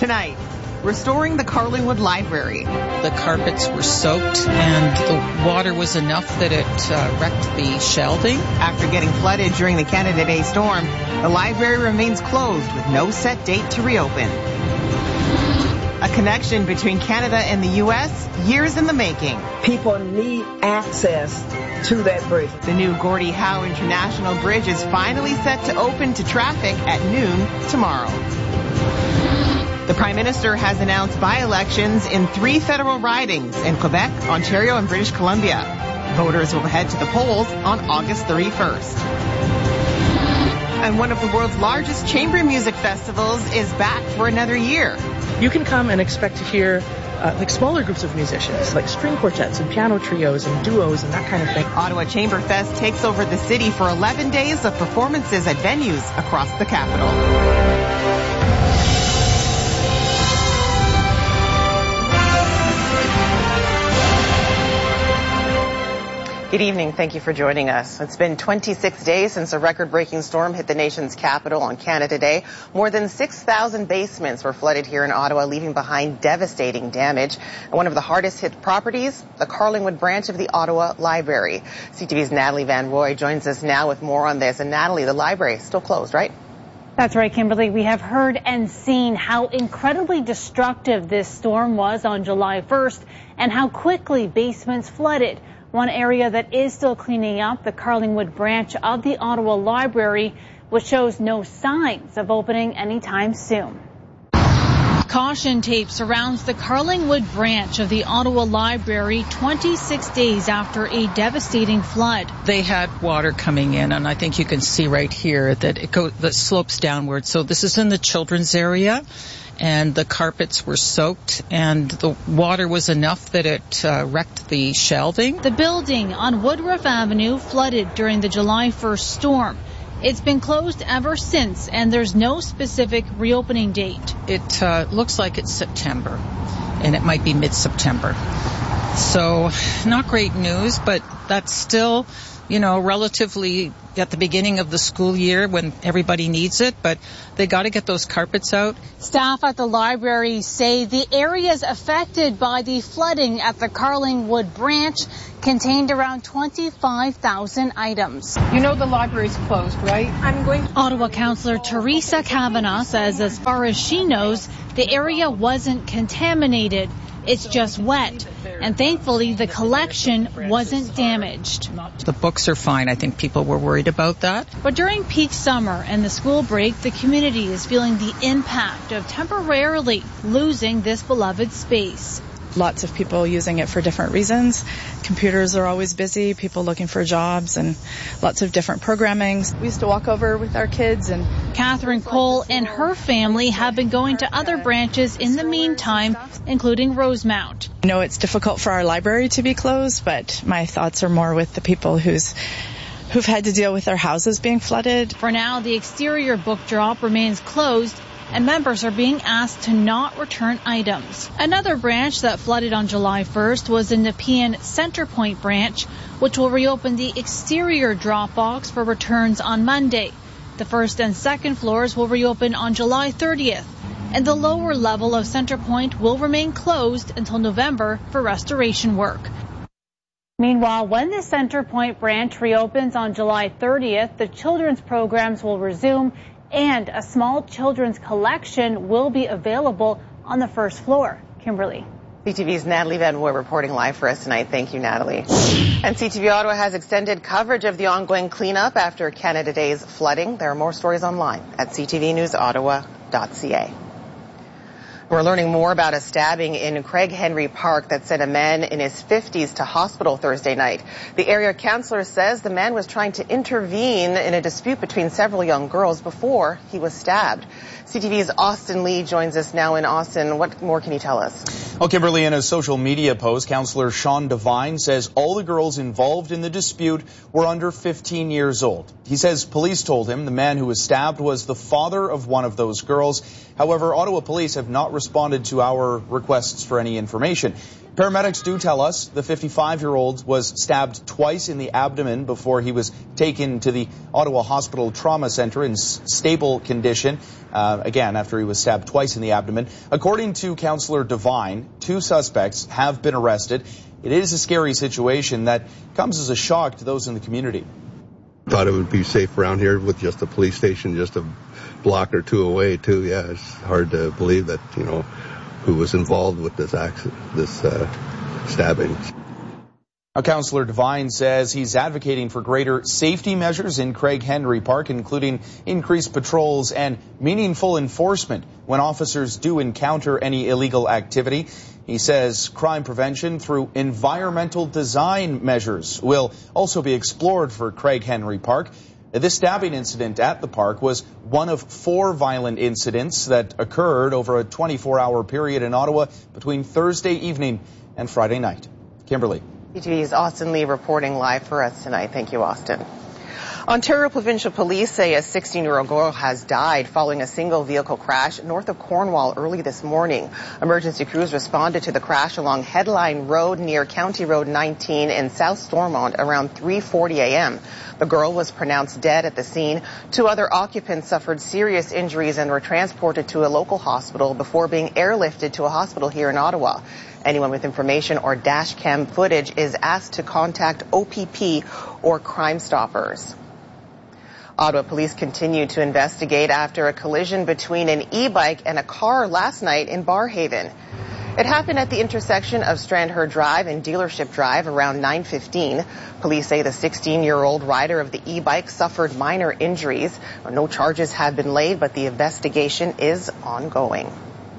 Tonight, restoring the Carlingwood Library. The carpets were soaked and the water was enough that it wrecked the shelving. After getting flooded during the Canada Day storm, the library remains closed with no set date to reopen. A connection between Canada and the U.S., years in the making. People need access to that bridge. The new Gordie Howe International Bridge is finally set to open to traffic at noon tomorrow. The Prime Minister has announced by-elections in 3 federal ridings in Quebec, Ontario, and British Columbia. Voters will head to the polls on August 31st. And one of the world's largest chamber music festivals is back for another year. You can come and expect to hear smaller groups of musicians, like string quartets and piano trios and duos and that kind of thing. Ottawa Chamber Fest takes over the city for 11 days of performances at venues across the capital. Good evening. Thank you for joining us. It's been 26 days since a record-breaking storm hit the nation's capital on Canada Day. More than 6,000 basements were flooded here in Ottawa, leaving behind devastating damage. And one of the hardest hit properties, the Carlingwood branch of the Ottawa Library. CTV's Natalie Van Roy joins us now with more on this. And Natalie, the library is still closed, right? That's right, Kimberly. We have heard and seen how incredibly destructive this storm was on July 1st and how quickly basements flooded. One area that is still cleaning up, the Carlingwood branch of the Ottawa Library, which shows no signs of opening anytime soon. Caution tape surrounds the Carlingwood branch of the Ottawa Library 26 days after a devastating flood. They had water coming in, and I think you can see right here that that slopes downward. So this is in the children's area, and the carpets were soaked, and the water was enough that it wrecked the shelving. The building on Woodruff Avenue flooded during the July 1st storm. It's been closed ever since, and there's no specific reopening date. It looks like it's September, and it might be mid-September. So not great news, but that's still, relatively at the beginning of the school year when everybody needs it, but they got to get those carpets out. Staff at the library say the areas affected by the flooding at the Carlingwood branch contained around 25,000 items. You know the library's closed, right? Ottawa Councillor Teresa Kavanagh says as far as she knows, the area wasn't contaminated. It's just wet. And thankfully, the collection wasn't damaged. The books are fine. I think people were worried about that. But during peak summer and the school break, the community is feeling the impact of temporarily losing this beloved space. Lots of people using it for different reasons. Computers are always busy, people looking for jobs, and lots of different programmings. We used to walk over with our kids. And Catherine Cole and her family have been going to other branches in the meantime, including Rosemount. I know it's difficult for our library to be closed, but my thoughts are more with the people who've had to deal with their houses being flooded. For now, the exterior book drop remains closed, and members are being asked to not return items. Another branch that flooded on July 1st was the Nepean Centrepoint branch, which will reopen the exterior drop box for returns on Monday. The first and second floors will reopen on July 30th, and the lower level of Centrepoint will remain closed until November for restoration work. Meanwhile, when the Centrepoint branch reopens on July 30th, the children's programs will resume and a small children's collection will be available on the first floor. Kimberly. CTV's Natalie Van Roy reporting live for us tonight. Thank you, Natalie. And CTV Ottawa has extended coverage of the ongoing cleanup after Canada Day's flooding. There are more stories online at ctvnewsottawa.ca. We're learning more about a stabbing in Craig Henry Park that sent a man in his 50s to hospital Thursday night. The area councillor says the man was trying to intervene in a dispute between several young girls before he was stabbed. CTV's Austin Lee joins us now in Austin. What more can you tell us? Well, Kimberly, in a social media post, Councillor Sean Devine says all the girls involved in the dispute were under 15 years old. He says police told him the man who was stabbed was the father of one of those girls. However, Ottawa police have not responded to our requests for any information. Paramedics do tell us the 55-year-old was stabbed twice in the abdomen before he was taken to the Ottawa Hospital Trauma Centre in stable condition, again, after he was stabbed twice in the abdomen. According to Councillor Devine, 2 suspects have been arrested. It is a scary situation that comes as a shock to those in the community. Thought it would be safe around here with just a police station just a block or 2 away, too. Yeah, it's hard to believe that, who was involved with this stabbing. Now, Councillor Devine says he's advocating for greater safety measures in Craig Henry Park, including increased patrols and meaningful enforcement when officers do encounter any illegal activity. He says crime prevention through environmental design measures will also be explored for Craig Henry Park. This stabbing incident at the park was one of 4 violent incidents that occurred over a 24-hour period in Ottawa between Thursday evening and Friday night. Kimberly. CTV's Austin Lee reporting live for us tonight. Thank you, Austin. Ontario Provincial Police say a 16-year-old girl has died following a single vehicle crash north of Cornwall early this morning. Emergency crews responded to the crash along Headline Road near County Road 19 in South Stormont around 3:40 a.m. The girl was pronounced dead at the scene. 2 other occupants suffered serious injuries and were transported to a local hospital before being airlifted to a hospital here in Ottawa. Anyone with information or dash cam footage is asked to contact OPP or Crime Stoppers. Ottawa police continue to investigate after a collision between an e-bike and a car last night in Barrhaven. It happened at the intersection of Strandher Drive and Dealership Drive around 9:15. Police say the 16-year-old rider of the e-bike suffered minor injuries. No charges have been laid, but the investigation is ongoing.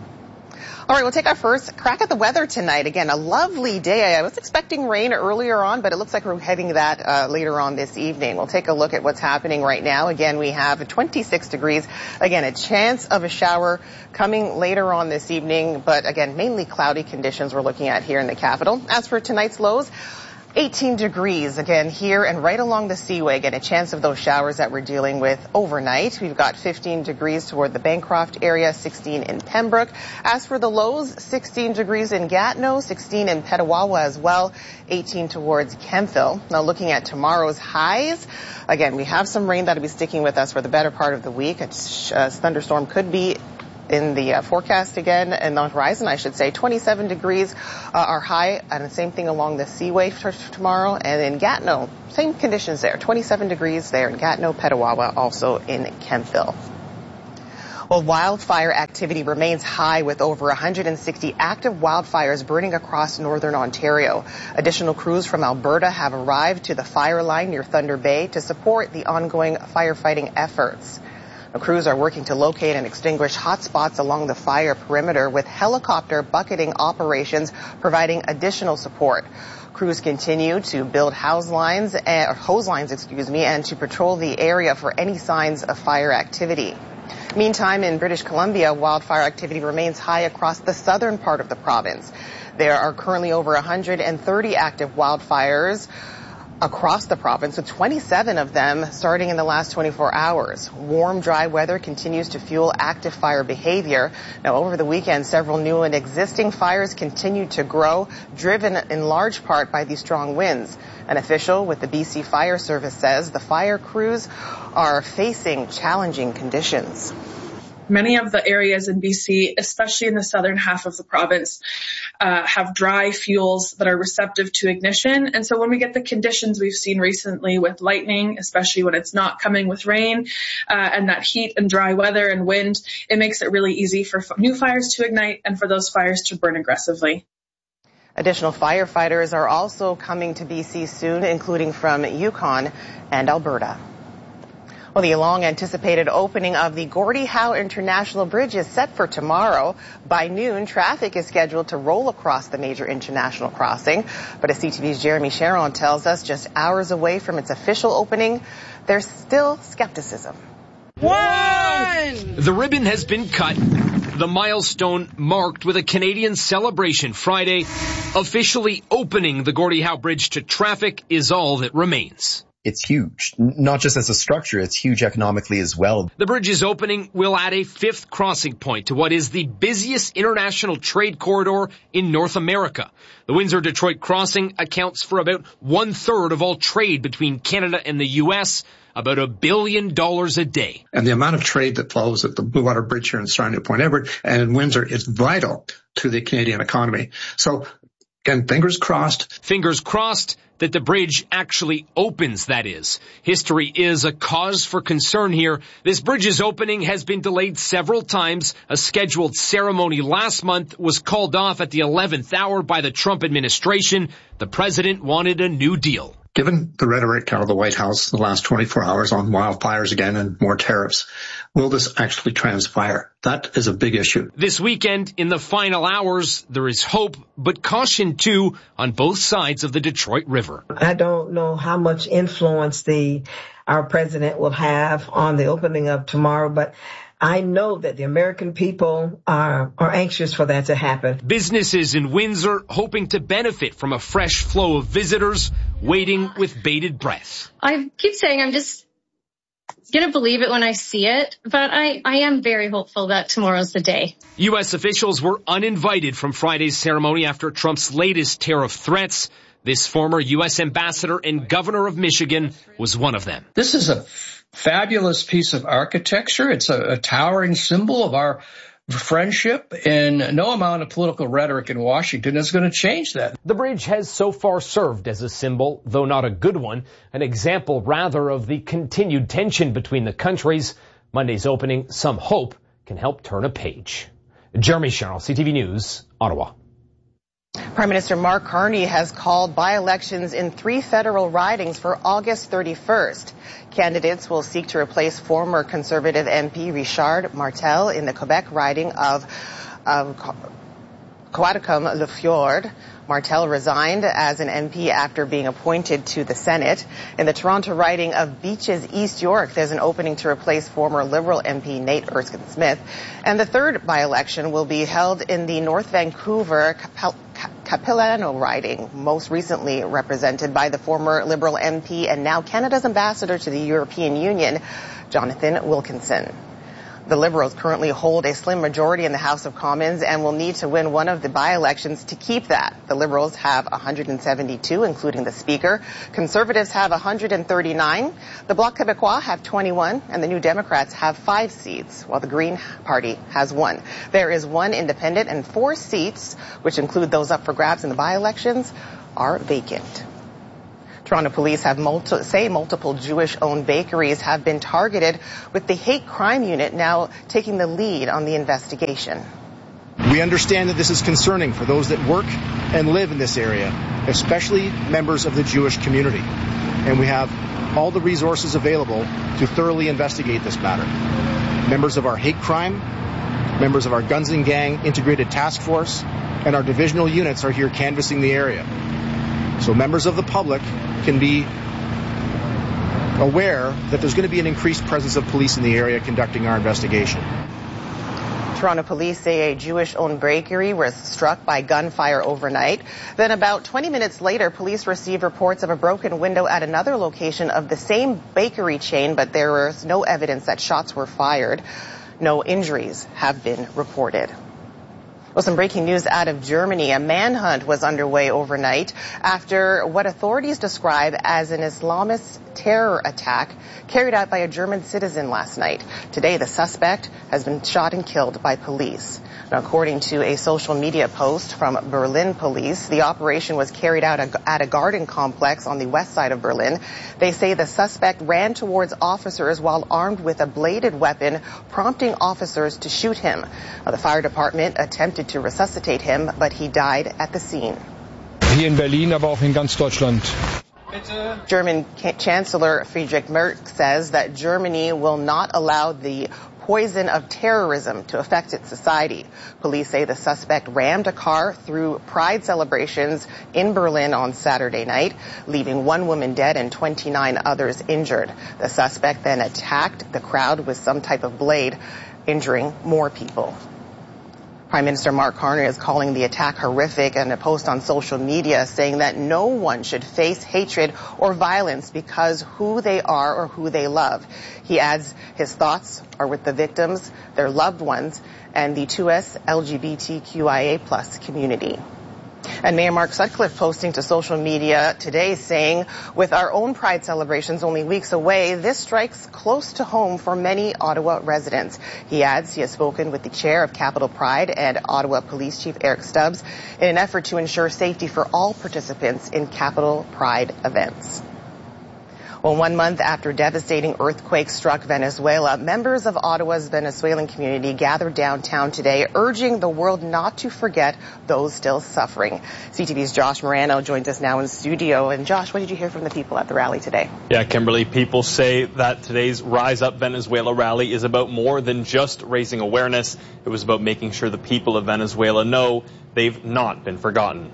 All right, we'll take our first crack at the weather tonight. Again, a lovely day. I was expecting rain earlier on, but it looks like we're heading that later on this evening. We'll take a look at what's happening right now. Again, we have 26 degrees. Again, a chance of a shower coming later on this evening, but again, mainly cloudy conditions we're looking at here in the capital. As for tonight's lows, 18 degrees again here and right along the Seaway. Again, a chance of those showers that we're dealing with overnight. We've got 15 degrees toward the Bancroft area, 16 in Pembroke. As for the lows, 16 degrees in Gatineau, 16 in Petawawa as well, 18 towards Kemptville. Now looking at tomorrow's highs, again, we have some rain that'll be sticking with us for the better part of the week. A thunderstorm could be in the forecast again, and on the horizon, I should say. 27 degrees are high, and the same thing along the Seaway for tomorrow. And in Gatineau, same conditions there. 27 degrees there in Gatineau, Petawawa, also in Kemptville. Well, wildfire activity remains high with over 160 active wildfires burning across northern Ontario. Additional crews from Alberta have arrived to the fire line near Thunder Bay to support the ongoing firefighting efforts. The crews are working to locate and extinguish hot spots along the fire perimeter with helicopter bucketing operations providing additional support. Crews continue to build hose lines, and to patrol the area for any signs of fire activity. Meantime, in British Columbia, wildfire activity remains high across the southern part of the province. There are currently over 130 active wildfires across the province, with 27 of them starting in the last 24 hours. Warm, dry weather continues to fuel active fire behavior. Now, over the weekend, several new and existing fires continued to grow, driven in large part by these strong winds. An official with the BC Fire Service says the fire crews are facing challenging conditions. Many of the areas in BC, especially in the southern half of the province, have dry fuels that are receptive to ignition. And so when we get the conditions we've seen recently with lightning, especially when it's not coming with rain, and that heat and dry weather and wind, it makes it really easy for new fires to ignite and for those fires to burn aggressively. Additional firefighters are also coming to BC soon, including from Yukon and Alberta. Well, the long-anticipated opening of the Gordie Howe International Bridge is set for tomorrow. By noon, traffic is scheduled to roll across the major international crossing. But as CTV's Jeremy Sharon tells us, just hours away from its official opening, there's still skepticism. The ribbon has been cut. The milestone marked with a Canadian celebration Friday. Officially opening the Gordie Howe Bridge to traffic is all that remains. it's huge. Not just as a structure, it's huge economically as well. The bridge's opening will add a fifth crossing point to what is the busiest international trade corridor in North America. The Windsor-Detroit crossing accounts for about 1/3 of all trade between Canada and the U.S., about $1 billion a day. And the amount of trade that flows at the Blue Water Bridge here in Sarnia, Point Edward, and in Windsor is vital to the Canadian economy. So, again, fingers crossed. Fingers crossed that the bridge actually opens, that is. History is a cause for concern here. This bridge's opening has been delayed several times. A scheduled ceremony last month was called off at the 11th hour by the Trump administration. The president wanted a new deal. Given the rhetoric out of the White House the last 24 hours on wildfires again and more tariffs, will this actually transpire? That is a big issue. This weekend, in the final hours, there is hope, but caution too on both sides of the Detroit River. I don't know how much influence our president will have on the opening of tomorrow, but I know that the American people are anxious for that to happen. Businesses in Windsor hoping to benefit from a fresh flow of visitors, waiting with bated breath. I keep saying I'm just going to believe it when I see it, but I am very hopeful that tomorrow's the day. U.S. officials were uninvited from Friday's ceremony after Trump's latest tariff threats. This former U.S. ambassador and governor of Michigan was one of them. This is a fabulous piece of architecture. It's a towering symbol of our friendship, and no amount of political rhetoric in Washington is going to change that. The bridge has so far served as a symbol, though not a good one, an example rather of the continued tension between the countries. Monday's opening, some hope, can help turn a page. Jeremy Sherrill, CTV News, Ottawa. Prime Minister Mark Carney has called by-elections in 3 federal ridings for August 31st. Candidates will seek to replace former Conservative MP Richard Martel in the Quebec riding of Coaticommune-Le-Fjord. Martel resigned as an MP after being appointed to the Senate. In the Toronto riding of Beaches East York, there's an opening to replace former Liberal MP Nate Erskine-Smith. And the third by-election will be held in the North Vancouver Capilano riding, most recently represented by the former Liberal MP and now Canada's ambassador to the European Union, Jonathan Wilkinson. The Liberals currently hold a slim majority in the House of Commons and will need to win one of the by-elections to keep that. The Liberals have 172, including the Speaker. Conservatives have 139. The Bloc Québécois have 21, and the New Democrats have 5 seats, while the Green Party has 1. There is 1 independent, and 4 seats, which include those up for grabs in the by-elections, are vacant. Toronto police have multiple Jewish-owned bakeries have been targeted, with the hate crime unit now taking the lead on the investigation. We understand that this is concerning for those that work and live in this area, especially members of the Jewish community. And we have all the resources available to thoroughly investigate this matter. Members of our hate crime, members of our Guns and Gang Integrated Task Force, and our divisional units are here canvassing the area. So members of the public can be aware that there's going to be an increased presence of police in the area conducting our investigation. Toronto police say a Jewish-owned bakery was struck by gunfire overnight. Then about 20 minutes later, police received reports of a broken window at another location of the same bakery chain, but there was no evidence that shots were fired. No injuries have been reported. Well, some breaking news out of Germany. A manhunt was underway overnight after what authorities describe as an Islamist terror attack carried out by a German citizen last night. Today, the suspect has been shot and killed by police. Now, according to a social media post from Berlin police, the operation was carried out at a garden complex on the west side of Berlin. They say the suspect ran towards officers while armed with a bladed weapon, prompting officers to shoot him. Now, the fire department attempted to resuscitate him, but he died at the scene. Hier in Berlin, aber auch in ganz Deutschland. German Chancellor Friedrich Merz says that Germany will not allow the poison of terrorism to affect its society. Police say the suspect rammed a car through Pride celebrations in Berlin on Saturday night, leaving 1 woman dead and 29 others injured. The suspect then attacked the crowd with some type of blade, injuring more people. Prime Minister Mark Carney is calling the attack horrific in a post on social media saying that no one should face hatred or violence because who they are or who they love. He adds his thoughts are with the victims, their loved ones, and the 2S LGBTQIA+ community. And Mayor Mark Sutcliffe posting to social media today saying, with our own Pride celebrations only weeks away, this strikes close to home for many Ottawa residents. He adds he has spoken with the chair of Capital Pride and Ottawa Police Chief Eric Stubbs in an effort to ensure safety for all participants in Capital Pride events. Well, 1 month after devastating earthquake struck Venezuela, members of Ottawa's Venezuelan community gathered downtown today, urging the world not to forget those still suffering. CTV's Josh Morano joins us now in studio. And Josh, what did you hear from the people at the rally today? Yeah, Kimberly, people say that today's Rise Up Venezuela rally is about more than just raising awareness. It was about making sure the people of Venezuela know they've not been forgotten.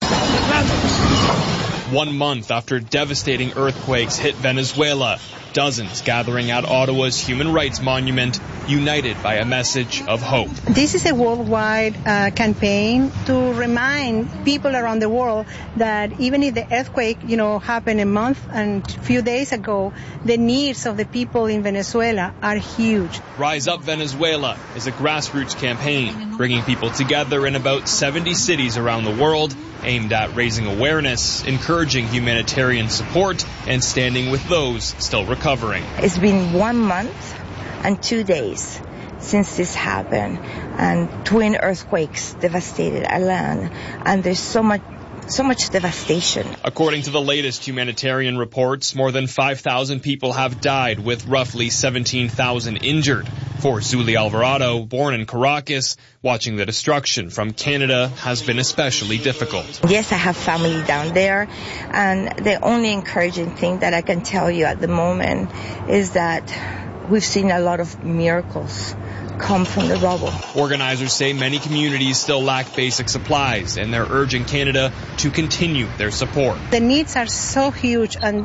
1 month after devastating earthquakes hit Venezuela, dozens gathering at Ottawa's Human Rights Monument, united by a message of hope. This is a worldwide campaign to remind people around the world that even if the earthquake, happened a month and a few days ago, the needs of the people in Venezuela are huge. Rise Up Venezuela is a grassroots campaign bringing people together in about 70 cities around the world, aimed at raising awareness, encouraging humanitarian support, and standing with those still recovering. It's been 1 month and 2 days since this happened, and twin earthquakes devastated our land, and there's so much devastation. According to the latest humanitarian reports, more than 5,000 people have died, with roughly 17,000 injured. For Zuli Alvarado, born in Caracas, watching the destruction from Canada has been especially difficult. Yes, I have family down there, and the only encouraging thing that I can tell you at the moment is that we've seen a lot of miracles come from the rubble. Organizers say many communities still lack basic supplies, and they're urging Canada to continue their support. The needs are so huge, and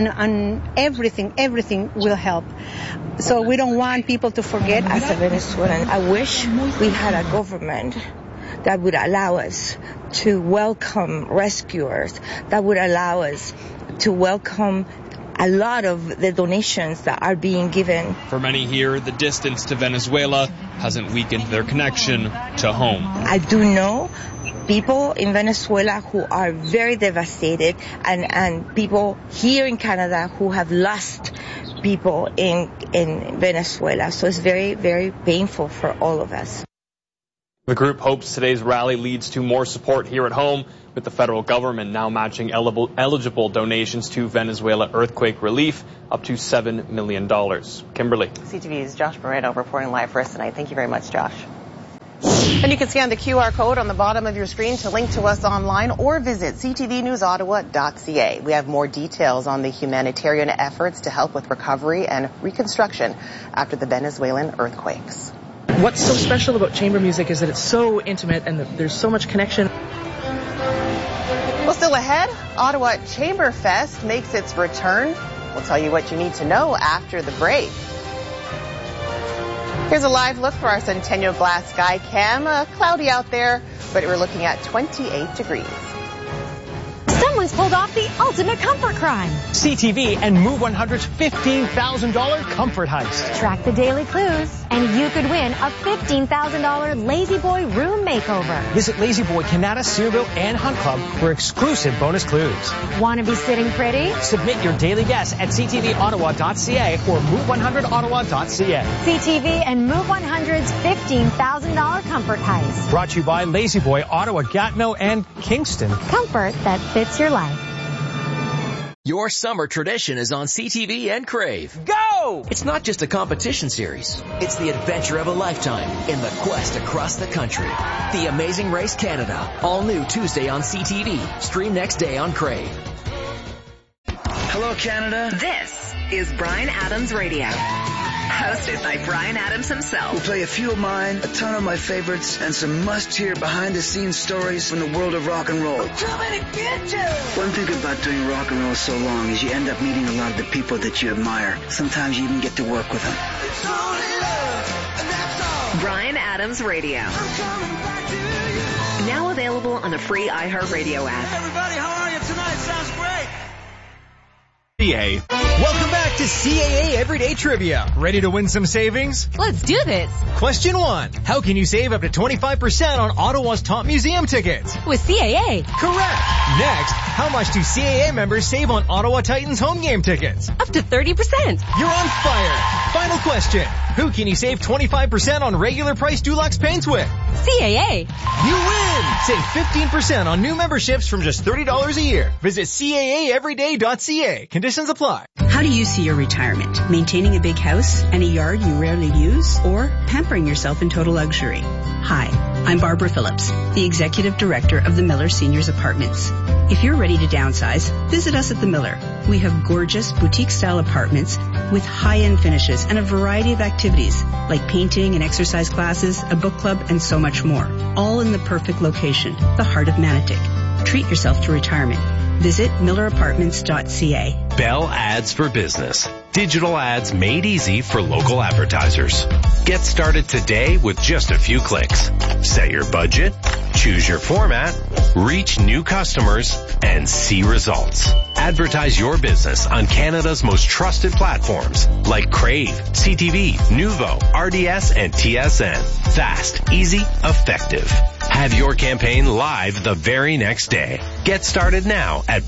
everything will help. So we don't want people to forget. As a Venezuelan, I wish we had a government that would allow us to welcome rescuers, that would allow us to welcome a lot of the donations that are being given. For many here, the distance to Venezuela hasn't weakened their connection to home. I do know people in Venezuela who are very devastated, and people here in Canada who have lost people in Venezuela. So it's very, very painful for all of us. The group hopes today's rally leads to more support here at home, with the federal government now matching eligible donations to Venezuela earthquake relief up to $7 million. Kimberly. CTV's Josh Moreno reporting live for us tonight. Thank you very much, Josh. And you can scan the QR code on the bottom of your screen to link to us online or visit ctvnewsottawa.ca. We have more details on the humanitarian efforts to help with recovery and reconstruction after the Venezuelan earthquakes. What's so special about chamber music is that it's so intimate and there's so much connection. Well, still ahead, Ottawa Chamber Fest makes its return. We'll tell you what you need to know after the break. Here's a live look for our Centennial Glass Sky Cam. Cloudy out there, but we're looking at 28 degrees. Someone's pulled off the ultimate comfort crime. CTV and Move 100's $15,000 comfort heist. Track the daily clues, and you could win a $15,000 Lazy Boy room makeover. Visit Lazy Boy, Canada, Cedarville, and Hunt Club for exclusive bonus clues. Want to be sitting pretty? Submit your daily guess at ctvottawa.ca or move100ottawa.ca. CTV and Move 100's $15,000 comfort heist. Brought to you by Lazy Boy, Ottawa, Gatineau, and Kingston. Comfort that fits your life. Your summer tradition is on CTV and Crave. Go! It's not just a competition series. It's the adventure of a lifetime in the quest across the country. The Amazing Race Canada. All new Tuesday on CTV. Stream next day on Crave. Hello, Canada. This is Bryan Adams Radio. Hosted by Bryan Adams himself. We'll play a few of mine, a ton of my favorites, and some must-hear behind-the-scenes stories from the world of rock and roll. Too many bitches! One thing about doing rock and roll so long is you end up meeting a lot of the people that you admire. Sometimes you even get to work with them. It's only love, and that's all. Bryan Adams Radio. Now available on the free iHeartRadio app. Everybody, how are you tonight? Sounds great. Welcome back to CAA Everyday Trivia. Ready to win some savings? Let's do this. Question 1. How can you save up to 25% on Ottawa's top museum tickets? With CAA. Correct. Next, how much do CAA members save on Ottawa Titans home game tickets? Up to 30%. You're on fire. Final question. Who can you save 25% on regular price Dulux paints with? CAA. You win! Save 15% on new memberships from just $30 a year. Visit CAAeveryday.ca. Conditions apply. How do you see your retirement? Maintaining a big house and a yard you rarely use, or pampering yourself in total luxury? Hi, I'm Barbara Phillips, the Executive Director of the Miller Seniors Apartments. If you're ready to downsize, visit us at the Miller. We have gorgeous boutique-style apartments with high-end finishes and a variety of activities like painting and exercise classes, a book club, and so much more. All in the perfect location, the heart of Manotick. Treat yourself to retirement. Visit millerapartments.ca. Bell Ads for Business. Digital ads made easy for local advertisers. Get started today with just a few clicks. Set your budget, choose your format, reach new customers, and see results. Advertise your business on Canada's most trusted platforms like Crave, CTV, Nuvo, RDS, and TSN. Fast, easy, effective. Have your campaign live the very next day. Get started now at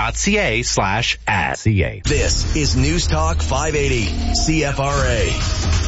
bellmedia.ca/ad. This is News Talk 580, CFRA.